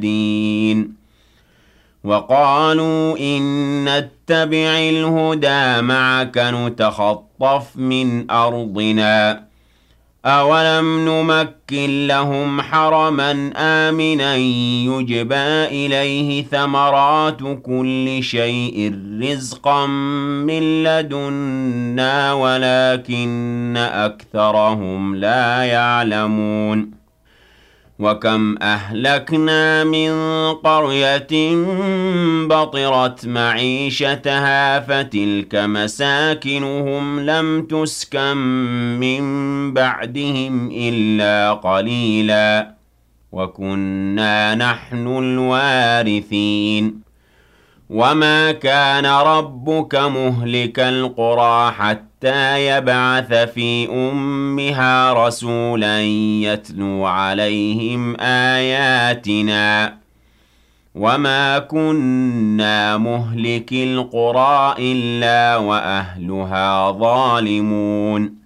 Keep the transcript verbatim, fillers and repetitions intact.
الدين وقالوا إن نتبع الهدى معك نتخطف من أرضنا أولم نمكن لهم حرما آمنا يجبى إليه ثمرات كل شيء رزقا من لدنا ولكن أكثرهم لا يعلمون وكم أهلكنا من قرية بطرت معيشتها فتلك مساكنهم لم تسكن من بعدهم إلا قليلا وكنا نحن الوارثين وما كان ربك مهلك القرى حتى يبعث في أمها رسولا يتلو عليهم آياتنا وما كنا مهلك القرى إلا وأهلها ظالمون